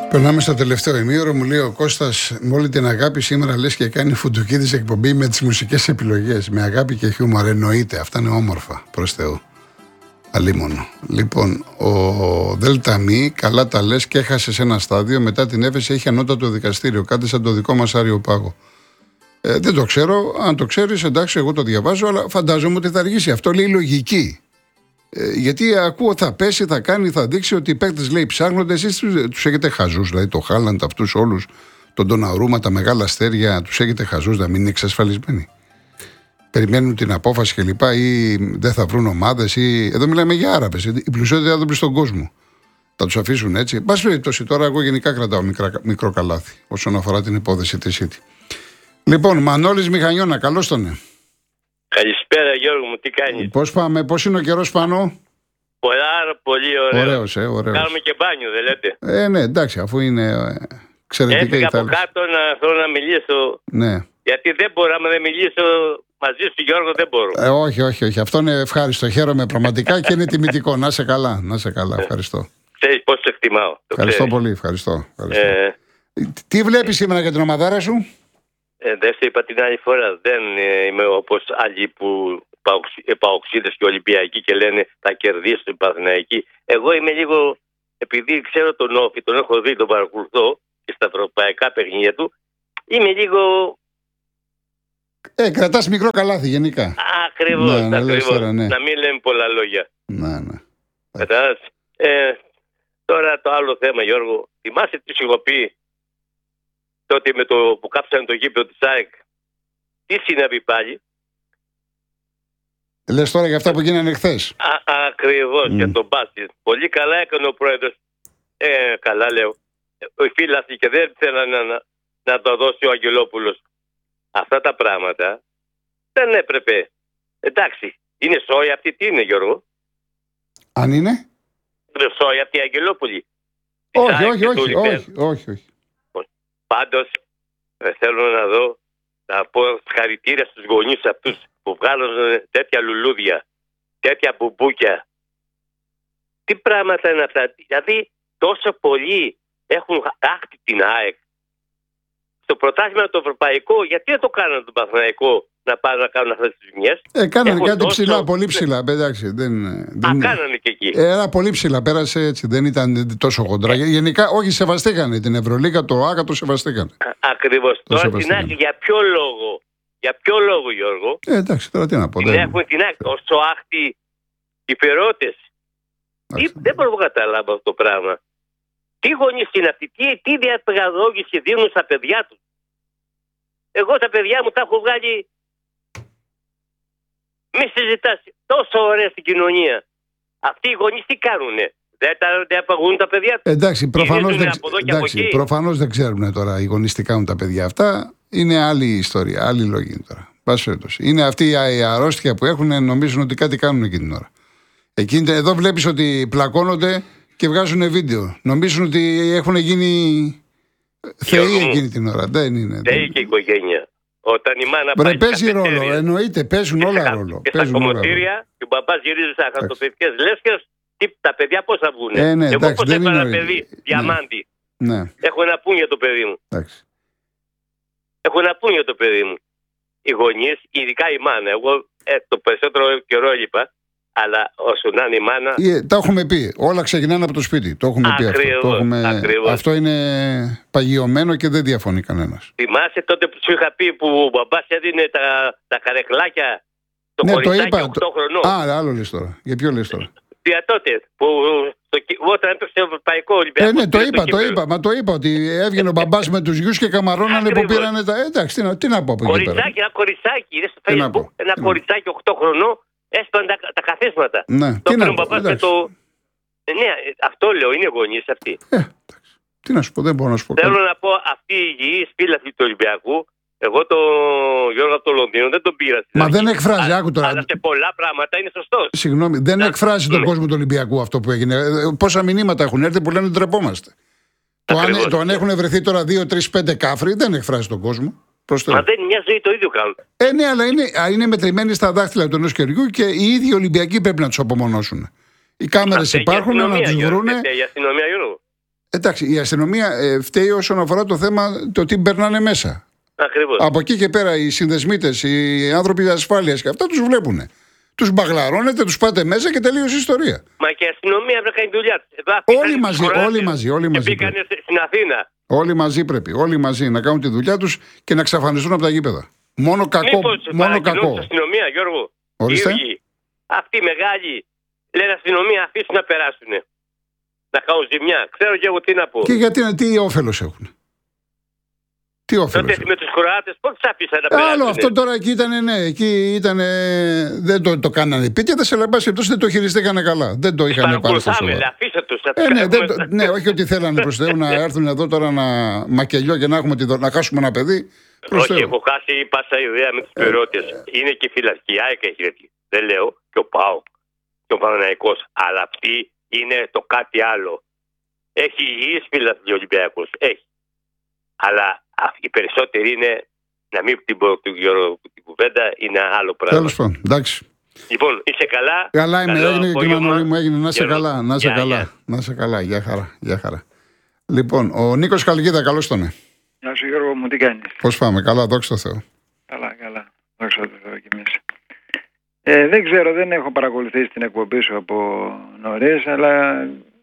Περνάμε στο τελευταίο ημίωρο. Μου λέει ο Κώστας, με όλη την αγάπη σήμερα λες και κάνει Φουντουκίδης εκπομπή με τις μουσικές επιλογές. Με αγάπη και χιούμορ, εννοείται. Αυτά είναι όμορφα, προς Θεού. Αλίμονο. Λοιπόν, ο Δέλτα Μη, καλά τα λες και έχασε σε ένα στάδιο. Μετά την έφεση έχει ανώτατο δικαστήριο. Κάτι σαν το δικό μας Άριο Πάγο. Δεν το ξέρω. Αν το ξέρεις, εντάξει, εγώ το διαβάζω, αλλά φαντάζομαι ότι θα αργήσει. Αυτό λέει λογική. Γιατί ακούω θα πέσει, θα κάνει, θα δείξει ότι οι παίκτες λέει ψάχνονται. Εσείς τους έχετε χαζούς, δηλαδή το Χάλαντ, αυτούς όλους, τον Ντοναρούμα, τα μεγάλα αστέρια, τους έχετε χαζούς να μην είναι εξασφαλισμένοι. Περιμένουν την απόφαση κλπ. Ή δεν θα βρουν ομάδες. Εδώ μιλάμε για Άραβες, οι πλουσιότεροι άνθρωποι στον κόσμο. Θα τους αφήσουν έτσι. Εν πάση περιπτώσει, τώρα εγώ γενικά κρατάω μικρό καλάθι όσον αφορά την υπόθεση της City. Λοιπόν, Μανώλης Μηχανιώνα, καλώς τον. Καλησπέρα Γιώργο μου, τι κάνεις? Πώς πάμε, πώς είναι ο καιρός πάνω? Πολύ ωραίο. Ωραίος. Κάνουμε και μπάνιο, δεν λέτε? Ναι, εντάξει, αφού είναι εξαιρετικά. Έφυγα από κάτω να θέλω να μιλήσω. Ναι. Γιατί δεν μπορώ, άμα δεν μιλήσω μαζί σου Γιώργο δεν μπορώ. Όχι. Αυτό είναι ευχάριστο. Χαίρομαι πραγματικά και είναι τιμητικό. Να σε καλά, ευχαριστώ. Ξέρεις πώς σε εκτιμάω. Ευχαριστώ πολύ, ευχαριστώ. Τι βλέπεις σήμερα για την ομαδάρα σου? Δεν σε είπα την άλλη φορά. Δεν είμαι όπως άλλοι που παοξίδες και Ολυμπιακοί και λένε θα κερδίσουν οι Παναθηναϊκοί. Εγώ είμαι λίγο, επειδή ξέρω τον Όφη, τον έχω δει, τον παρακολουθώ και στα ευρωπαϊκά παιχνίδια του, είμαι λίγο... Κρατάς μικρό καλάθι γενικά. Ακριβώς. Να μην λέμε πολλά λόγια. Ναι. Τώρα το άλλο θέμα, Γιώργο. Θυμάσαι τι σου έχω πει τότε με το που κάψανε το γήπεδο της ΑΕΚ? Τι συνέβη πάλι? Λες τώρα για αυτά που γίνανε χθες? Ακριβώς, για τον μπάσκετ. Πολύ καλά έκανε ο πρόεδρος. Καλά λέω. Οι φίλαθλοι και δεν θέλανε να το δώσει ο Αγγελόπουλος. Αυτά τα πράγματα δεν έπρεπε. Εντάξει, είναι σόι αυτή, τι είναι Γιώργο? Αν είναι? Είναι σόι αυτή η Αγγελόπουλη? Όχι. Πάντως θέλω να δω, να πω συγχαρητήρια στους γονείς αυτούς που βγάλουν τέτοια λουλούδια, τέτοια μπουμπούκια. Τι πράγματα είναι αυτά? Δηλαδή τόσο πολλοί έχουν άχτη την ΑΕΚ. Στο πρωτάθλημα το ευρωπαϊκό, γιατί δεν το κάνανε τον Παναθηναϊκό να πάνε να κάνουν αυτές τις ζημιές? Κάνανε κάτι ψηλά, πολύ ψηλά. Εντάξει, κάνανε και εκεί. Πολύ ψηλά, πέρασε έτσι. Δεν ήταν τόσο χοντρά. Γενικά, όχι, σεβαστήκανε την Ευρωλίγα, το ΆΚΑ το σεβαστήκανε. Ακριβώς. Τώρα την ΑΕΚ για ποιο λόγο? Για ποιο λόγο, Γιώργο? Εντάξει, τώρα τι να πω. Έχουμε την ΑΕΚ όσο άχτη οι φερότες. Δεν μπορώ να καταλάβω αυτό το πράγμα. Τι γονείς είναι αυτοί, τι διαπαιδαγώγηση δίνουν στα παιδιά τους? Εγώ τα παιδιά μου τα έχω βγάλει. Μη συζητάς, τόσο ωραία στην κοινωνία. Αυτοί οι γονείς τι κάνουνε? Δεν τα διαπαγούν τα παιδιά τους? Εντάξει, προφανώς δεν ξέρουν τώρα οι γονείς τι κάνουν τα παιδιά αυτά. Είναι άλλη ιστορία, άλλη λόγη τώρα. Είναι αυτή η αρρώστια που έχουν, νομίζουν ότι κάτι κάνουν εκείνη την ώρα. Εδώ βλέπεις ότι πλακώνονται και βγάζουν βίντεο. Νομίζουν ότι έχουν γίνει θεοί εκείνη την ώρα. Δεν είναι. Θεοί και η οικογένεια. Όταν η μάνα πάει. Παίζει ρόλο, εννοείται, παίζουν όλα ρόλο. Και στα κομμωτήρια και ο μπαμπάς γυρίζει σε χαρτοπαιδικές λέσχες. Τα παιδιά πώς θα βγουν? Εγώ πώς έφερα ένα παιδί, διαμάντι. Έχω να πούν για το παιδί μου. Οι γονείς, ειδικά η μάνα. Εγώ το περισσότερο καιρό έλειπα. Αλλά όσο να είναι η μάνα. Τα έχουμε πει. Όλα ξεκινάνε από το σπίτι. Το έχουμε πει αυτό. Αυτό είναι παγιωμένο και δεν διαφωνεί κανένας. Θυμάσαι τότε που σου είχα πει που ο μπαμπάς έδινε τα καρεκλάκια στο κοριτσάκι 8 χρονών? Άλλο λες τώρα. Για ποιο λες τώρα? Για τότε που όταν έπαιξε το Ευρωπαϊκό Ολυμπιακό. Ναι, το είπα ότι έβγαινε ο μπαμπάς με τους γιους και καμαρώνανε που πήρανε τα. Εντάξει, τι να πω από εκεί πέρα. Ένα κοριτσάκι, είδες στο Facebook. Ένα κοριτσάκι 8 χρονών. Έσπανε τα καθίσματα. Ναι, το έπαιρνε ο μπαμπάς με το. Ναι, αυτό λέω, είναι γονείς αυτοί. Τι να σου πω, δεν μπορώ να σου πω. Θέλω να πω, αυτοί οι υγιείς φίλαθλοι του Ολυμπιακού, εγώ το Γιώργο από το Λονδίνο δεν τον πήρα. Μα δεν εκφράζει, άκου τώρα. Αλλά σε πολλά πράγματα είναι σωστός. Συγγνώμη, δεν εκφράζει τον κόσμο του Ολυμπιακού αυτό που έγινε. Πόσα μηνύματα έχουν έρθει που λένε ότι ντρεπόμαστε. Το αν έχουν βρεθεί τώρα 2-3-5 κάφροι δεν εκφράζει τον κόσμο. Μα δεν είναι μια ζωή, το ίδιο κάνουν. Ναι, αλλά είναι μετρημένοι στα δάχτυλα του ενός χεριού και οι ίδιοι Ολυμπιακοί πρέπει να τους απομονώσουν. Οι κάμερες υπάρχουν να τους βρούνε. Η αστυνομία, Γιώργο. Εντάξει, η αστυνομία φταίει όσον αφορά το θέμα το τι περνάνε μέσα. Ακριβώς. Από εκεί και πέρα οι συνδεσμίτες, οι άνθρωποι ασφάλειας και αυτά τους βλέπουν. Τους μπαγλαρώνετε, τους πάτε μέσα και τελείωσε η ιστορία. Μα και η αστυνομία πρέπει να κάνει δουλειά της. Όλοι μαζί. Και πήγανε στην Αθήνα. Όλοι μαζί πρέπει. Όλοι μαζί να κάνουν τη δουλειά τους και να εξαφανιστούν από τα γήπεδα. Μόνο κακό. Μήπως Μόνο κακό. την αστυνομία, Γιώργο. Ορίστε. Αυτοί οι μεγάλοι λένε αστυνομία, αφήσουν να περάσουν. Να κάνουν ζημιά. Ξέρω και εγώ τι να πω. Και γιατί, τι όφελος έχουν. Τι όφελος. Τότε με τους Κροάτες πώς τους αφήσαν να περάσουν. Άλλο αυτό τώρα εκεί ήταν, ναι. Εκεί ήταν. Δεν το κάνανε επίτηδες, αλλά εν πάση περιπτώσει δεν το χειριστήκανε καλά. Δεν το είχαν πάρει στο σοβαρό. Αφήστε τους. Ναι, όχι ότι θέλανε προς Θεού να έρθουν εδώ τώρα να μακελιό και να χάσουμε ένα παιδί. Όχι, έχω χάσει πάσα ιδέα με τους Περώτες. Είναι και η φυλακή, η ΑΕΚ έχει ρετή. Δεν λέω και ο ΠΑΟΚ και ο Παναθηναϊκός. Αλλά αυτή είναι το κάτι άλλο. Έχει υγιείς φυλακή ο Ολυμπιακός. Έχει. Αλλά οι περισσότεροι είναι, να μην την πω την κουβέντα, είναι άλλο πράγμα. Τέλος πάντων, εντάξει. Λοιπόν, είσαι καλά. Καλά είμαι, έγινε και η Μανώλη μου, έγινε. Να είσαι καλά, να είσαι καλά. Yeah. Να είσαι καλά, γεια χαρά. Λοιπόν, ο Νίκος Χαλκίδα, καλώς τον. Γεια σου Γιώργο μου, τι κάνεις? Πώς πάμε, καλά, δόξα τω Θεώ. Καλά, δόξα τω Θεώ κι εμείς. Δεν ξέρω, δεν έχω παρακολουθήσει την εκπομπή σου από νωρίς, αλλά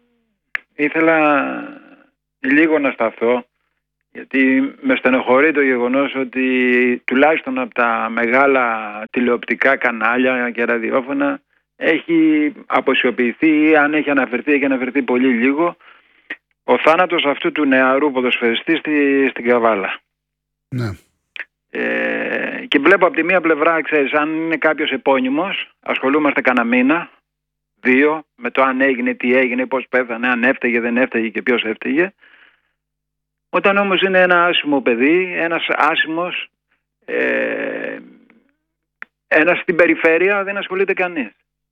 ήθελα λίγο να σταθώ, γιατί με στενοχωρεί το γεγονός ότι τουλάχιστον από τα μεγάλα τηλεοπτικά κανάλια και ραδιόφωνα έχει αποσιωπηθεί ή αν έχει αναφερθεί, έχει αναφερθεί πολύ λίγο ο θάνατος αυτού του νεαρού ποδοσφαιριστή στην Καβάλα. Ναι. Και βλέπω από τη μία πλευρά, ξέρεις, αν είναι κάποιος επώνυμος, ασχολούμαστε κανένα μήνα, 2, με το αν έγινε, τι έγινε, πώς πέθανε, αν έφταιγε, δεν έφταιγε και ποιος έφταιγε. Όταν όμως είναι ένα άσημο παιδί, ένας άσημος, ένας στην περιφέρεια, δεν ασχολείται κανείς.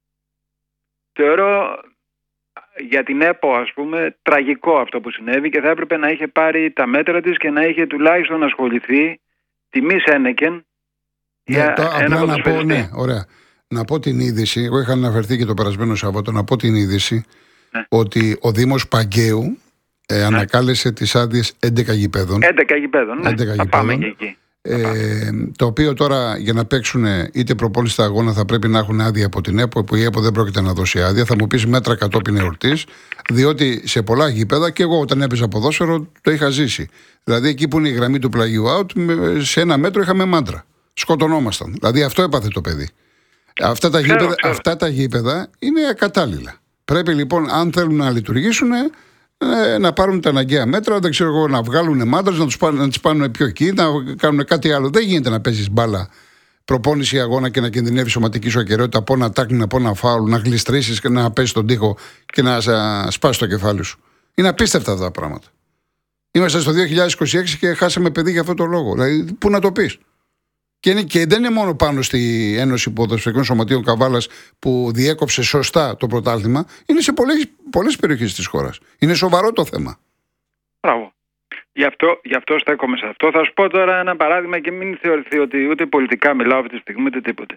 Θεωρώ για την ΕΠΟ, ας πούμε, τραγικό αυτό που συνέβη και θα έπρεπε να είχε πάρει τα μέτρα της και να είχε τουλάχιστον ασχοληθεί τιμής Ένεκεν για ένα ποδοσφαιριστή. Ναι, ωραία. Να πω την είδηση, εγώ είχα αναφερθεί και το περασμένο Σαββάτο, να πω την είδηση ότι ο Δήμος Παγκαίου ανακάλεσε τις άδειες 11 γηπέδων. 11 γηπέδων, ναι. 11 θα πάμε και εκεί. Το οποίο τώρα για να παίξουν είτε προπόνηση στα αγώνα θα πρέπει να έχουν άδεια από την ΕΠΟ, που η ΕΠΟ δεν πρόκειται να δώσει άδεια. Θα μου πει μέτρα κατόπιν εορτής, διότι σε πολλά γήπεδα και εγώ όταν έπαιζα ποδόσφαιρο το είχα ζήσει. Δηλαδή εκεί που είναι η γραμμή του πλαγιού out, σε ένα μέτρο είχαμε μάντρα. Σκοτωνόμασταν. Δηλαδή αυτό έπαθε το παιδί. Αυτά τα γήπεδα είναι ακατάλληλα. Πρέπει λοιπόν, αν θέλουν να λειτουργήσουν, να πάρουν τα αναγκαία μέτρα, δεν ξέρω εγώ, να βγάλουν μάντρες, να τις πάνε πιο εκεί, να κάνουν κάτι άλλο. Δεν γίνεται να παίζεις μπάλα, προπόνηση αγώνα και να κινδυνεύει σωματική σου ακεραιότητα από ένα τάκλινγκ, από ένα φάουλ, να γλιστρήσεις και να πέσεις τον τοίχο και να σπάσεις το κεφάλι σου. Είναι απίστευτα αυτά τα πράγματα. Είμαστε στο 2026 και χάσαμε παιδί για αυτό το λόγο. Δηλαδή, πού να το πεις. Και δεν είναι μόνο πάνω στη Ένωση Ποδοσφαιρικών Σωματείων Καβάλας που διέκοψε σωστά το πρωτάθλημα, είναι σε πολλές περιοχές της χώρας. Είναι σοβαρό το θέμα. Μπράβο. Γι' αυτό στέκομαι σε αυτό. Θα σου πω τώρα ένα παράδειγμα και μην θεωρηθεί ότι ούτε πολιτικά μιλάω αυτή τη στιγμή ούτε τίποτε.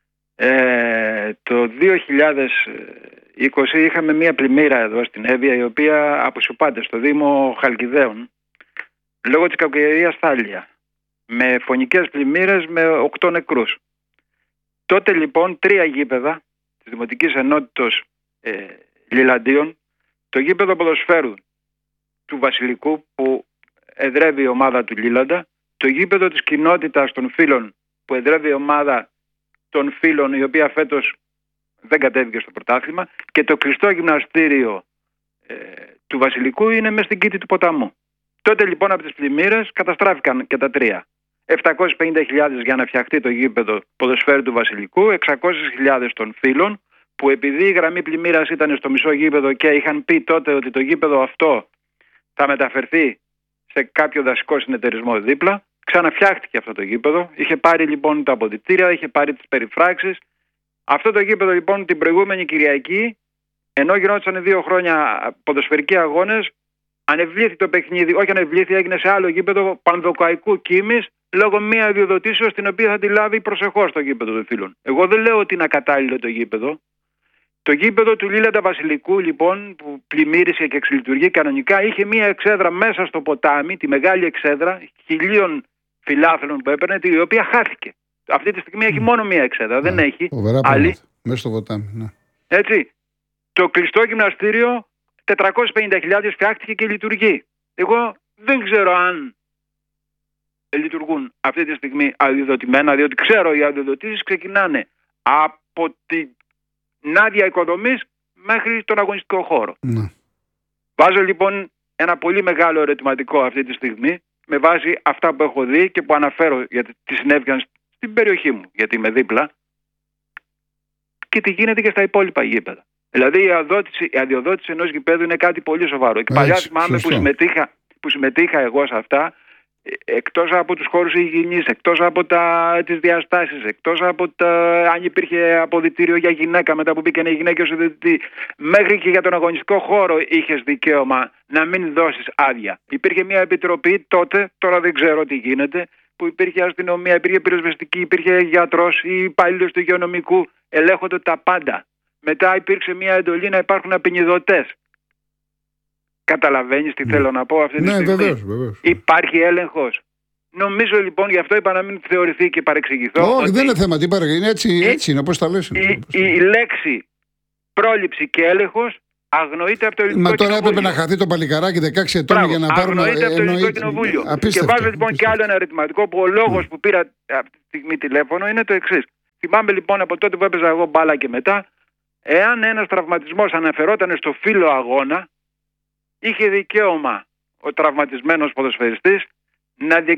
Το 2020 είχαμε μία πλημμύρα εδώ στην Εύβοια, η οποία αποσιωπάται στο Δήμο Χαλκιδαίων λόγω της κακοκαιρίας Θάλια, με φωνικές πλημμύρες με 8 νεκρούς. Τότε λοιπόν 3 γήπεδα της Δημοτικής Ενότητος Λιλαντίων, το γήπεδο ποδοσφαίρου του Βασιλικού που εδρεύει η ομάδα του Λίλαντα, το γήπεδο της κοινότητας των φίλων που εδρεύει η ομάδα των φίλων, η οποία φέτος δεν κατέβηκε στο πρωτάθλημα, και το κλειστό γυμναστήριο του Βασιλικού είναι μέσα στην κήτη του ποταμού. Τότε λοιπόν από τις πλημμύρες καταστράφηκαν και τα 3. 750.000 για να φτιαχτεί το γήπεδο ποδοσφαίρου του Βασιλικού, 600.000 των φίλων, που επειδή η γραμμή πλημμύρας ήταν στο μισό γήπεδο και είχαν πει τότε ότι το γήπεδο αυτό θα μεταφερθεί σε κάποιο δασικό συνεταιρισμό δίπλα, ξαναφτιάχτηκε αυτό το γήπεδο. Είχε πάρει λοιπόν τα αποδυτήρια, είχε πάρει τις περιφράξεις. Αυτό το γήπεδο λοιπόν την προηγούμενη Κυριακή, ενώ γινόντουσαν 2 χρόνια ποδοσφαιρικοί αγώνες, ανεβλήθη το παιχνίδι, όχι ανεβλήθη, έγινε σε άλλο γήπεδο Πανδοκαϊκού Κίμης, λόγω μια αδειοδοτήσεως την οποία θα τη λάβει προσεχώς το γήπεδο των φίλων. Εγώ δεν λέω ότι είναι ακατάλληλο το γήπεδο. Το γήπεδο του Λίλαντα Βασιλικού, λοιπόν, που πλημμύρισε και εξλειτουργεί κανονικά, είχε μία εξέδρα μέσα στο ποτάμι, τη μεγάλη εξέδρα 1.000 φιλάθλων που έπαιρνε, η οποία χάθηκε. Αυτή τη στιγμή έχει μόνο μία εξέδρα, δεν έχει άλλη. Μέσα στο ποτάμι, ναι. Έτσι. Το κλειστό γυμναστήριο 450.000 φτιάχτηκε και λειτουργεί. Εγώ δεν ξέρω αν λειτουργούν αυτή τη στιγμή αδειοδοτημένα, διότι ξέρω οι αδειοδοτήσεις ξεκινάνε από την άδεια οικοδομής μέχρι τον αγωνιστικό χώρο. Ναι. Βάζω λοιπόν ένα πολύ μεγάλο ερωτηματικό αυτή τη στιγμή με βάση αυτά που έχω δει και που αναφέρω γιατί τι συνέβηκαν στην περιοχή μου, γιατί είμαι δίπλα, και τι γίνεται και στα υπόλοιπα γήπεδα. Δηλαδή η αδειοδότηση ενός γηπέδου είναι κάτι πολύ σοβαρό. Και παλιά θυμάμαι που συμμετείχα εγώ σε αυτά, εκτός από τους χώρους υγιεινής, εκτός από τις διαστάσεις, εκτός από αν υπήρχε αποδυτήριο για γυναίκα μετά που μπήκαν οι γυναίκες ως διαιτητή, μέχρι και για τον αγωνιστικό χώρο είχες δικαίωμα να μην δώσεις άδεια. Υπήρχε μια επιτροπή τότε, τώρα δεν ξέρω τι γίνεται, που υπήρχε αστυνομία, υπήρχε πυροσβεστική, υπήρχε γιατρός ή υπάλληλος του υγειονομικού, ελέγχονται τα πάντα. Μετά υπήρξε μια εντολή να υπάρχουν απεινιδωτές. Καταλαβαίνεις τι θέλω να πω αυτή τη στιγμή? Βεβαίως. Υπάρχει έλεγχος. Νομίζω λοιπόν, γι' αυτό είπα να μην θεωρηθεί και παρεξηγηθώ. Όχι, δεν είναι θέμα, τι είναι έτσι είναι, όπως τα λες. Η λέξη πρόληψη και έλεγχος αγνοείται από το Ελληνικό Κοινοβούλιο. Μα τώρα έπρεπε να χαθεί το παλικάράκι 16 ετών για να πάρουμε. Αγνοείται από το Ελληνικό Κοινοβούλιο. Και βάζω λοιπόν και άλλο ένα ερωτηματικό που ο λόγος που πήρα αυτή τη στιγμή τηλέφωνο είναι το εξής. Θυμάμαι λοιπόν από τότε που έπαιζα εγώ μπάλα και μετά, εάν ένας τραυματισμός αναφερόταν στο φύλλο αγώνα, είχε δικαίωμα ο τραυματισμένος ποδοσφαιριστής να